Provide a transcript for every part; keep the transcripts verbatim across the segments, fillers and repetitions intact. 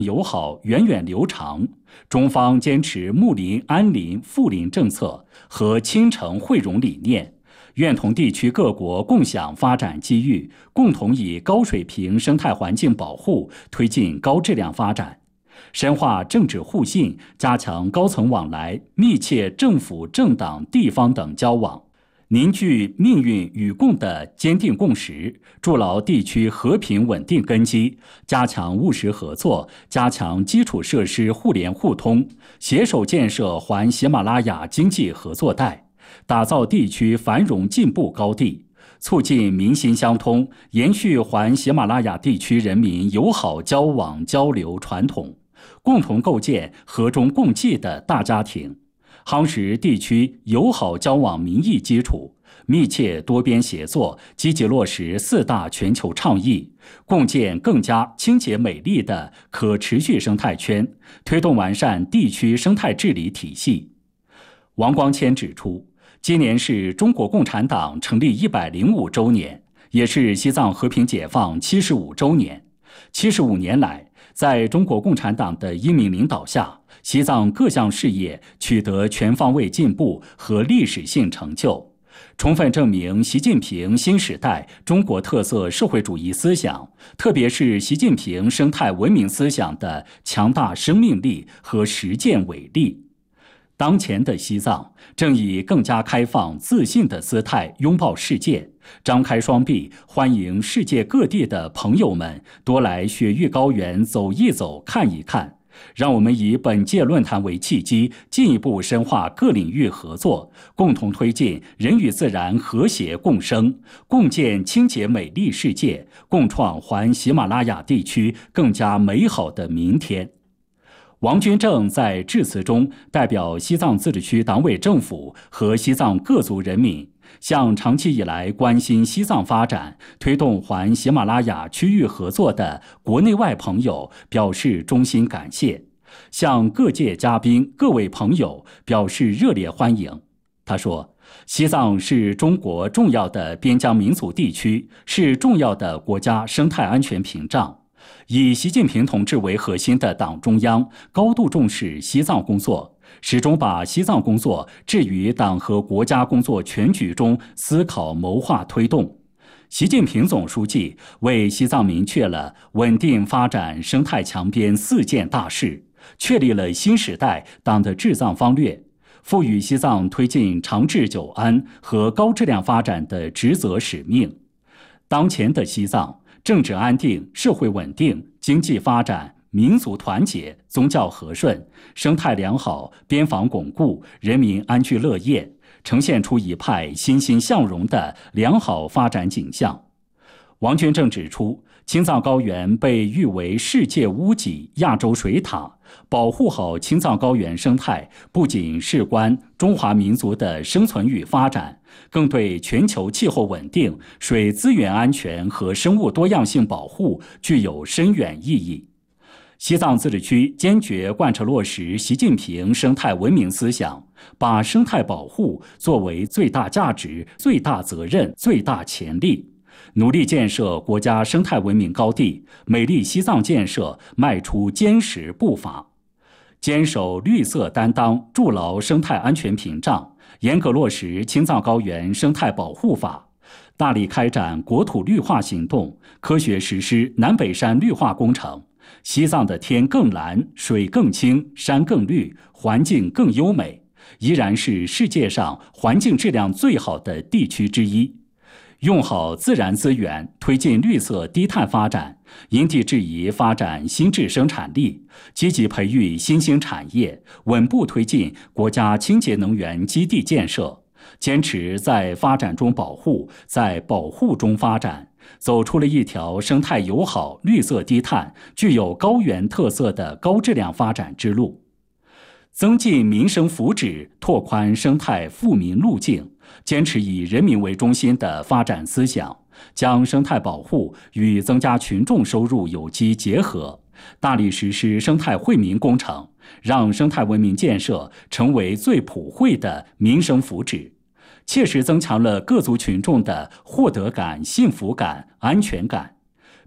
友好源远流长，中方坚持睦邻、安邻、富邻政策和亲诚惠容理念，愿同地区各国共享发展机遇，共同以高水平生态环境保护推进高质量发展，深化政治互信，加强高层往来，密切政府、政党、地方等交往，凝聚命运与共的坚定共识，筑牢地区和平稳定根基，加强务实合作，加强基础设施互联互通，携手建设环喜马拉雅经济合作带，打造地区繁荣进步高地，促进民心相通，延续环喜马拉雅地区人民友好交往交流传统，共同构建和衷共济的大家庭，夯实地区友好交往民意基础，密切多边协作，积极落实四大全球倡议，共建更加清洁美丽的可持续生态圈，推动完善地区生态治理体系。王光谦指出，今年是中国共产党成立一百零五周年，也是西藏和平解放七十五周年。七十五年来，在中国共产党的英明领导下，西藏各项事业取得全方位进步和历史性成就，充分证明习近平新时代中国特色社会主义思想，特别是习近平生态文明思想的强大生命力和实践伟力。当前的西藏正以更加开放自信的姿态拥抱世界，张开双臂欢迎世界各地的朋友们多来雪域高原走一走看一看。让我们以本届论坛为契机，进一步深化各领域合作，共同推进人与自然和谐共生，共建清洁美丽世界，共创环喜马拉雅地区更加美好的明天。王军正在致辞中代表西藏自治区党委政府和西藏各族人民，向长期以来关心西藏发展、推动环喜马拉雅区域合作的国内外朋友表示衷心感谢，向各界嘉宾、各位朋友表示热烈欢迎。他说，西藏是中国重要的边疆民族地区，是重要的国家生态安全屏障。以习近平同志为核心的党中央高度重视西藏工作，始终把西藏工作置于党和国家工作全局中思考谋划推动。习近平总书记为西藏明确了稳定发展生态强边四件大事，确立了新时代党的治藏方略，赋予西藏推进长治久安和高质量发展的职责使命。当前的西藏政治安定、社会稳定、经济发展、民族团结、宗教和顺、生态良好、边防巩固、人民安居乐业，呈现出一派欣欣向荣的良好发展景象。王军正指出，青藏高原被誉为世界屋脊、亚洲水塔，保护好青藏高原生态，不仅事关中华民族的生存与发展，更对全球气候稳定、水资源安全和生物多样性保护具有深远意义。西藏自治区坚决贯彻落实习近平生态文明思想，把生态保护作为最大价值、最大责任、最大潜力，努力建设国家生态文明高地，美丽西藏建设迈出坚实步伐。坚守绿色担当，筑牢生态安全屏障，严格落实青藏高原生态保护法，大力开展国土绿化行动，科学实施南北山绿化工程，西藏的天更蓝，水更清，山更绿，环境更优美，依然是世界上环境质量最好的地区之一。用好自然资源，推进绿色低碳发展，因地制宜发展新质生产力，积极培育新兴产业，稳步推进国家清洁能源基地建设，坚持在发展中保护，在保护中发展，走出了一条生态友好、绿色低碳、具有高原特色的高质量发展之路。增进民生福祉，拓宽生态富民路径，坚持以人民为中心的发展思想，将生态保护与增加群众收入有机结合，大力实施生态惠民工程，让生态文明建设成为最普惠的民生福祉，切实增强了各族群众的获得感、幸福感、安全感，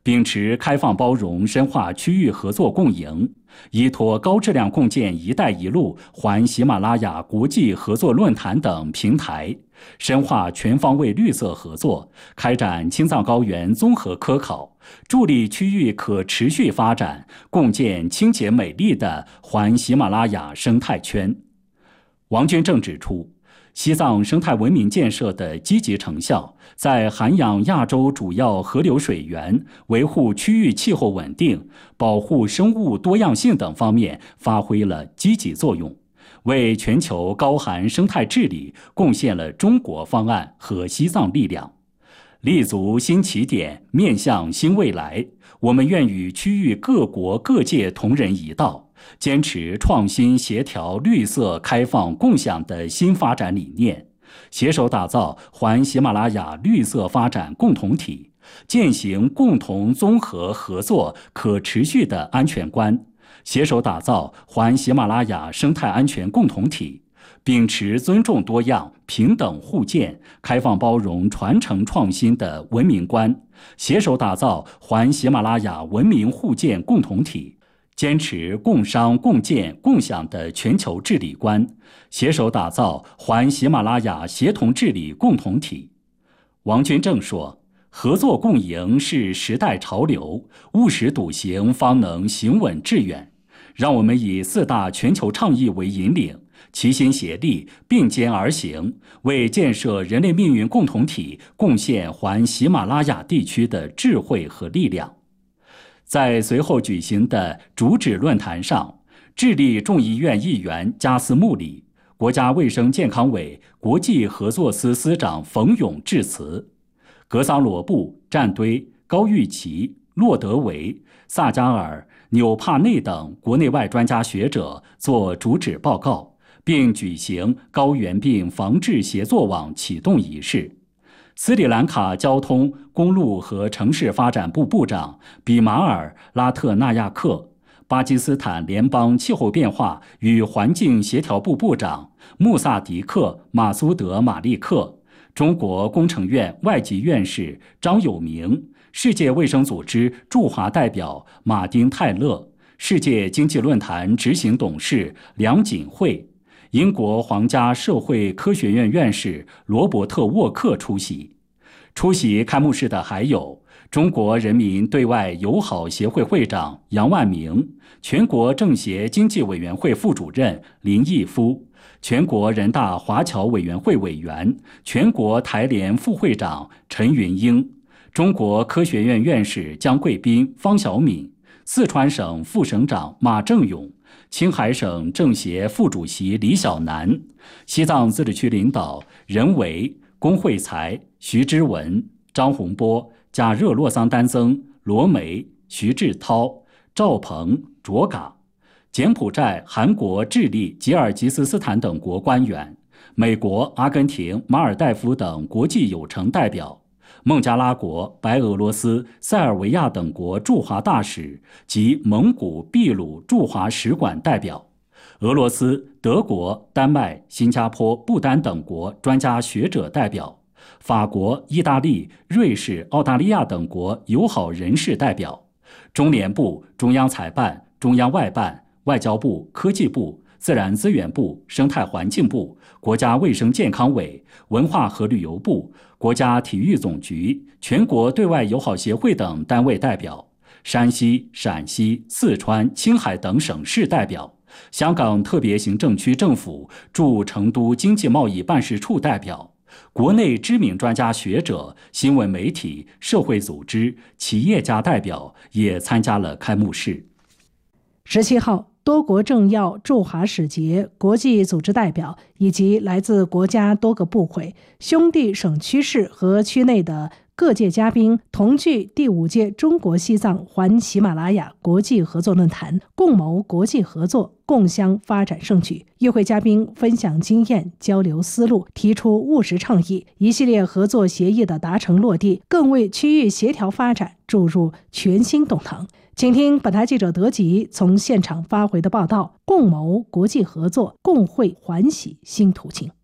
秉持开放包容、深化区域合作共赢，依托高质量共建“一带一路”环喜马拉雅国际合作论坛等平台，深化全方位绿色合作，开展青藏高原综合科考，助力区域可持续发展，共建清洁美丽的环喜马拉雅生态圈。王军正指出，西藏生态文明建设的积极成效，在涵养亚洲主要河流水源、维护区域气候稳定、保护生物多样性等方面发挥了积极作用，为全球高含生态治理贡献了中国方案和西藏力量。立足新起点，面向新未来，我们愿与区域各国各界同仁一道，坚持创新、协调、绿色、开放、共享的新发展理念，携手打造环喜马拉雅绿色发展共同体，践行共同综合合作可持续的安全观，携手打造环喜马拉雅生态安全共同体，秉持尊重多样、平等互鉴、开放包容、传承创新的文明观，携手打造环喜马拉雅文明互鉴共同体，坚持共商共建共享的全球治理观，携手打造环喜马拉雅协同治理共同体。王军正说，合作共赢是时代潮流，务实笃行方能行稳致远。让我们以四大全球倡议为引领，齐心协力，并肩而行，为建设人类命运共同体贡献环喜马拉雅地区的智慧和力量。在随后举行的主旨论坛上，智利众议院议员加斯穆里、国家卫生健康委国际合作司司长冯勇致辞，格桑罗布、战堆、高玉琪、洛德维、萨加尔、纽帕内等国内外专家学者作主旨报告，并举行高原病防治协作网启动仪式。斯里兰卡交通、公路和城市发展部部长比马尔·拉特纳亚克、巴基斯坦联邦气候变化与环境协调部部长穆萨迪克·马苏德·马利克、中国工程院外籍院士张友明、世界卫生组织驻华代表马丁·泰勒、世界经济论坛执行董事梁锦惠、英国皇家社会科学院院士罗伯特·沃克出席。出席开幕式的还有中国人民对外友好协会会长杨万明、全国政协经济委员会副主任林毅夫、全国人大华侨委员会委员、全国台联副会长陈云英、中国科学院院士江贵斌、方晓敏、四川省副省长马正勇、青海省政协副主席李小南、西藏自治区领导任维、龚慧才、徐之文、张洪波、贾热洛桑丹增、罗梅、徐志涛、赵鹏、卓嘎，柬埔寨、韩国、智利、吉尔吉斯斯坦等国官员，美国、阿根廷、马尔代夫等国际友城代表，孟加拉国、白俄罗斯、塞尔维亚等国驻华大使及蒙古、秘鲁驻华使馆代表，俄罗斯、德国、丹麦、新加坡、不丹等国专家学者代表，法国、意大利、瑞士、澳大利亚等国友好人士代表，中联部、中央采办、中央外办、外交部、科技部、自然资源部、生态环境部、国家卫生健康委、文化和旅游部、国家体育总局、全国对外友好协会等单位代表，山西、陕西、四川、青海等省市代表，香港特别行政区政府驻成都经济贸易办事处代表，国内知名专家学者、新闻媒体、社会组织、企业家代表也参加了开幕式。 十七号，多国政要、驻华使节、国际组织代表以及来自国家多个部会、兄弟省区市和区内的各界嘉宾同聚第五届中国西藏环喜马拉雅国际合作论坛，共谋国际合作，共襄发展盛举。与会嘉宾分享经验，交流思路，提出务实倡议，一系列合作协议的达成落地，更为区域协调发展注入全新动能。请听本台记者德吉从现场发回的报道：共谋国际合作，共绘环喜新途径。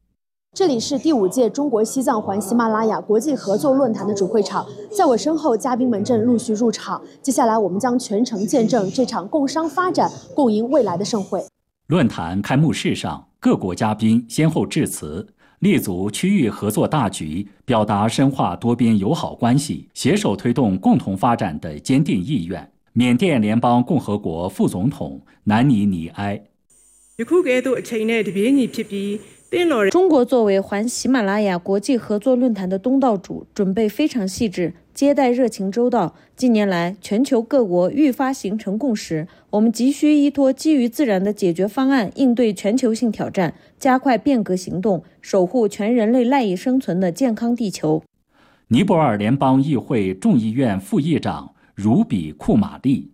这里是第五届中国西藏环喜马拉雅国际合作论坛的主会场，在我身后，嘉宾们正陆续入场。接下来，我们将全程见证这场共商发展、共赢未来的盛会。 论坛开幕式上，各国嘉宾先后致辞，立足区域合作大局，表达深化多边友好关系、携手推动共同发展的坚定意愿。缅甸联邦共和国副总统南尼尼埃。 中国作为环喜马拉雅国际合作论坛的东道主，准备非常细致，接待热情周到。近年来，全球各国愈发形成共识，我们急需依托基于自然的解决方案，应对全球性挑战，加快变革行动，守护全人类赖以生存的健康地球。 尼泊尔联邦议会众议院副议长茹比库玛丽。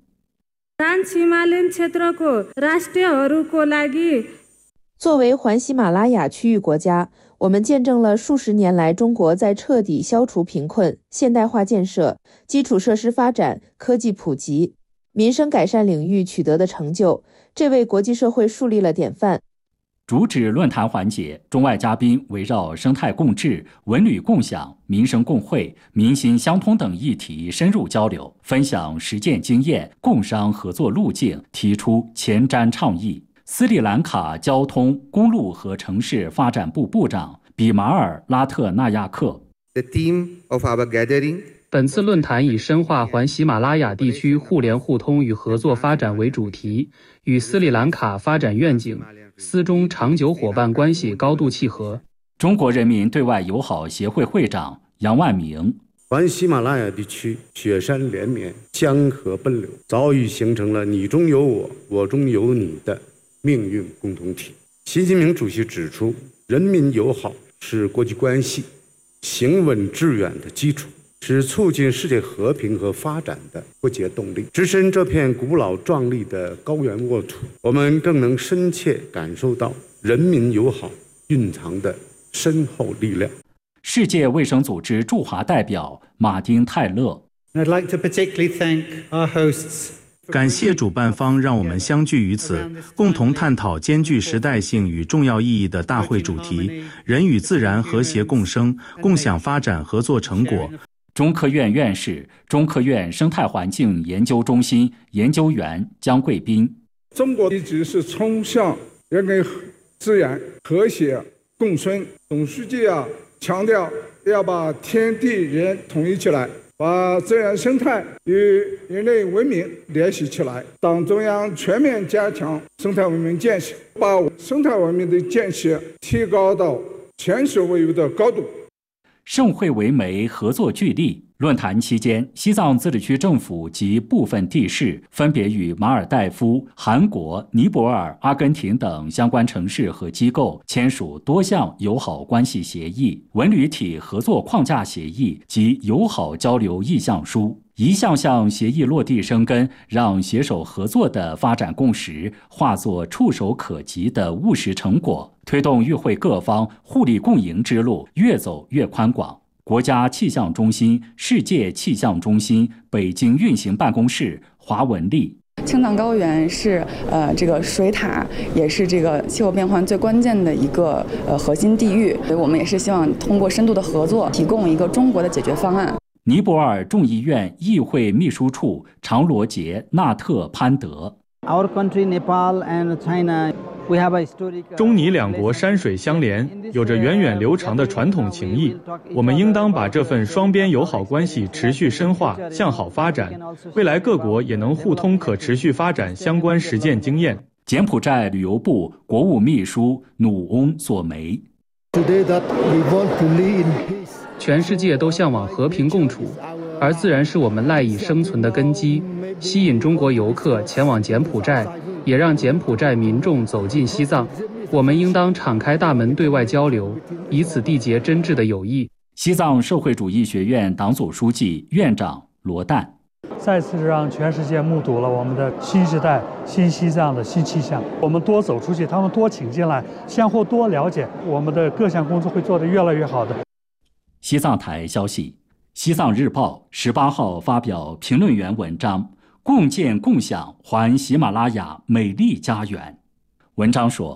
作为环喜马拉雅区域国家，我们见证了数十年来中国在彻底消除贫困、现代化建设、基础设施发展、科技普及、民生改善领域取得的成就，这为国际社会树立了典范。 主旨论坛环节，中外嘉宾围绕生态共治、文旅共享、民生共惠、民心相通等议题深入交流，分享实践经验、共商合作路径，提出前瞻倡议。斯里兰卡交通、公路和城市发展部部长比马尔拉特纳亚克。 The theme of our gathering 本次论坛以深化环喜马拉雅地区互联互通与合作发展为主题，与斯里兰卡发展愿景、斯中长久伙伴关系高度契合。 中国人民对外友好协会会长杨万明。 环喜马拉雅地区雪山连绵，江河奔流，早已形成了你中有我，我中有你的命运共同体。习近平主席指出，人民友好是国际关系行稳致远的基础，是促进世界和平和发展的不竭动力。置身这片古老壮丽的高原沃土，我们更能深切感受到人民友好蕴藏的深厚力量。 世界卫生组织驻华代表马丁泰勒。 I'd like to particularly thank our hosts. 感谢主办方让我们相聚于此，共同探讨兼具时代性与重要意义的大会主题：人与自然和谐共生，共享发展合作成果。 中科院院士、中科院生态环境研究中心研究员姜贵斌。 中国一直是崇尚人跟自然和谐共生，总书记啊强调要把天地人统一起来，把自然生态与人类文明联系起来。党中央全面加强生态文明建设，把生态文明的建设提高到前所未有的高度。 盛会为媒，合作聚力。论坛期间，西藏自治区政府及部分地市分别与马尔代夫、韩国、尼泊尔、阿根廷等相关城市和机构签署多项友好关系协议、文旅体合作框架协议及友好交流意向书，一项项协议落地生根，让携手合作的发展共识化作触手可及的务实成果，推动与会各方互利共赢之路越走越宽广。国家气象中心、世界气象中心北京运行办公室华文丽。 青藏高原是呃这个水塔，也是这个气候变化最关键的一个呃核心地域，所以我们也是希望通过深度的合作，提供一个中国的解决方案。 尼泊尔众议院议会秘书处长罗杰纳特潘德。 Our country, Nepal and China. 中尼两国山水相连，有着源远流长的传统情谊。我们应当把这份双边友好关系持续深化，向好发展。未来各国也能互通可持续发展相关实践经验。 柬埔寨旅游部国务秘书努翁索梅。 全世界都向往和平共处，而自然是我们赖以生存的根基。吸引中国游客前往柬埔寨，也让柬埔寨民众走进西藏。我们应当敞开大门对外交流，以此缔结真挚的友谊。 西藏社会主义学院党组书记、院长罗旦。 再次让全世界目睹了我们的新时代、新西藏的新气象。我们多走出去，他们多请进来，相互多了解，我们的各项工作会做得越来越好的。 西藏台消息，西藏日报十八号发表评论员文章，共建共享环喜马拉雅美丽家园。文章说，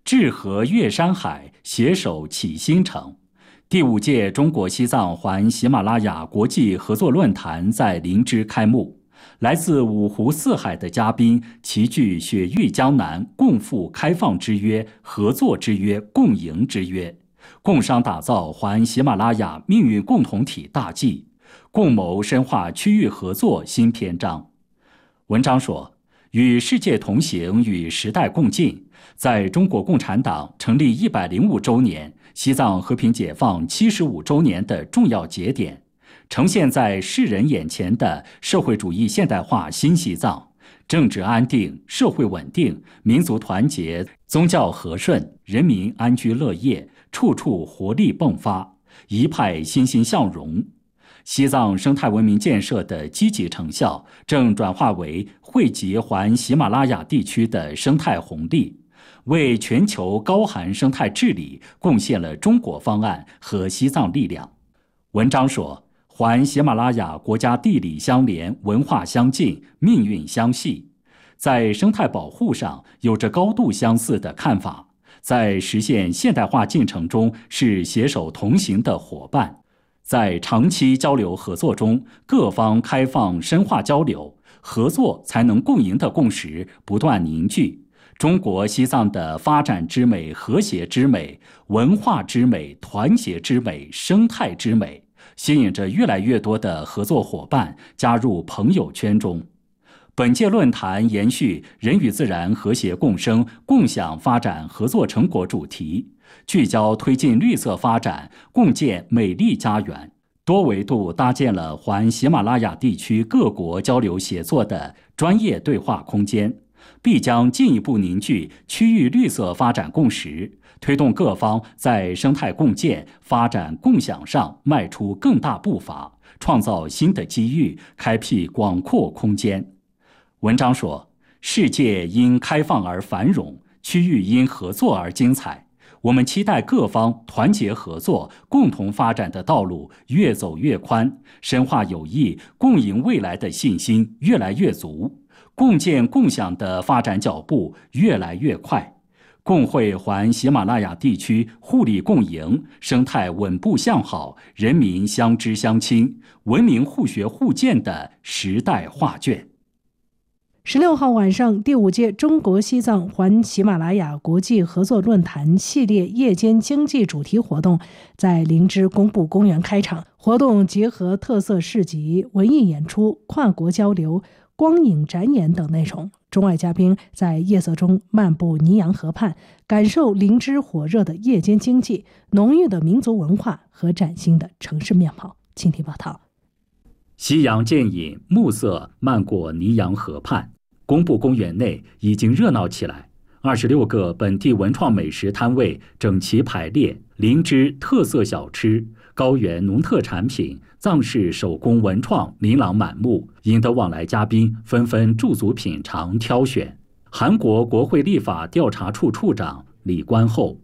治河越山海，携手启新城。第五届中国西藏环喜马拉雅国际合作论坛在林芝开幕，来自五湖四海的嘉宾齐聚雪域江南，共赴开放之约、合作之约、共赢之约，共商打造环喜马拉雅命运共同体大计，共谋深化区域合作新篇章。文章说，与世界同行，与时代共进，在中国共产党成立一百零五周年、西藏和平解放七十五周年的重要节点，呈现在世人眼前的社会主义现代化新西藏，政治安定、社会稳定、民族团结、宗教和顺、人民安居乐业，处处活力迸发，一派欣欣向荣。西藏生态文明建设的积极成效正转化为惠及环喜马拉雅地区的生态红利，为全球高含生态治理贡献了中国方案和西藏力量。文章说，环喜马拉雅国家地理相连，文化相近，命运相系，在生态保护上有着高度相似的看法，在实现现代化进程中是携手同行的伙伴。在长期交流合作中，各方开放深化交流，合作才能共赢的共识不断凝聚。中国西藏的发展之美、和谐之美、文化之美、团结之美、生态之美，吸引着越来越多的合作伙伴加入朋友圈中。本届论坛延续人与自然和谐共生、共享发展合作成果主题，聚焦推进绿色发展，共建美丽家园，多维度搭建了环喜马拉雅地区各国交流协作的专业对话空间，必将进一步凝聚区域绿色发展共识，推动各方在生态共建、发展共享上迈出更大步伐，创造新的机遇，开辟广阔空间。文章说，世界因开放而繁荣，区域因合作而精彩。我们期待各方团结合作，共同发展的道路越走越宽，深化友谊，共赢未来的信心越来越足，共建共享的发展脚步越来越快，共绘环喜马拉雅地区互利共赢、生态稳步向好、人民相知相亲、文明互学互鉴的时代画卷。 十六号晚上，第五届中国西藏环喜马拉雅国际合作论坛系列夜间经济主题活动在林芝工部公园开场。活动结合特色市集、文艺演出、跨国交流、光影展演等内容。中外嘉宾在夜色中漫步尼洋河畔，感受林芝火热的夜间经济、浓郁的民族文化和崭新的城市面貌。请听报道。 夕阳渐隐，暮色漫过尼洋河畔。工部公园内已经热闹起来，二十六个本地文创美食摊位整齐排列，林芝特色小吃、高原农特产品、藏式手工文创琳琅满目，引得往来嘉宾纷纷驻足品尝挑选。韩国国会立法调查处处长李冠厚，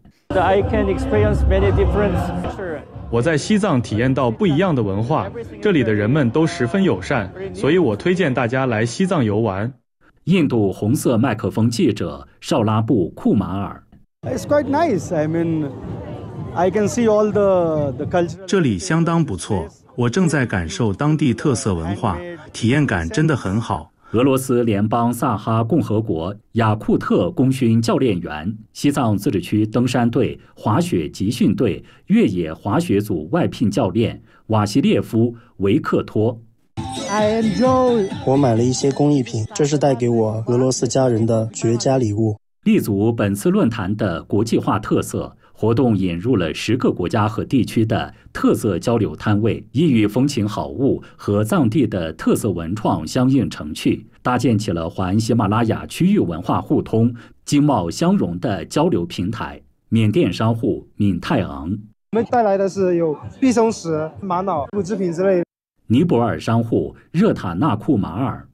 我在西藏体验到不一样的文化，这里的人们都十分友善，所以我推荐大家来西藏游玩。 印度红色麦克风记者绍拉布库马尔， It's quite nice. I mean, I can see all the the culture. 这里相当不错，我正在感受当地特色文化，体验感真的很好。 俄罗斯联邦萨哈共和国雅库特功勋教练员、西藏自治区登山队滑雪集训队越野滑雪组外聘教练瓦西列夫维克托。 I enjoy. 我买了一些工艺品，这是带给我俄罗斯家人的绝佳礼物。 立足本次论坛的国际化特色，活动引入了十个国家和地区的特色交流摊位，以与风情好物和藏地的特色文创相映成趣，搭建起了环喜马拉雅区域文化互通、经贸相融的交流平台。缅甸商户敏泰昂， 我们带来的是有碧松石、玛瑙、木制品之类的。 尼泊尔商户热塔纳库马尔，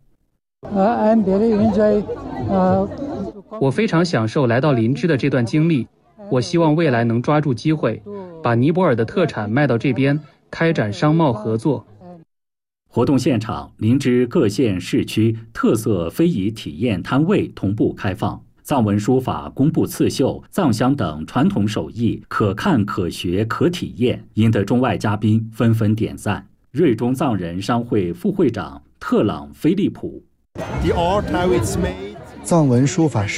我非常享受来到林芝的这段经历，我希望未来能抓住机会，把尼泊尔的特产卖到这边，开展商贸合作。 活动现场，林芝各县市区特色非遗体验摊位同步开放， 藏文书法、工部刺绣、藏香等传统手艺可看、可学、可体验，引得中外嘉宾纷纷点赞。瑞中藏人商会副会长特朗·菲利普， 藏文书法师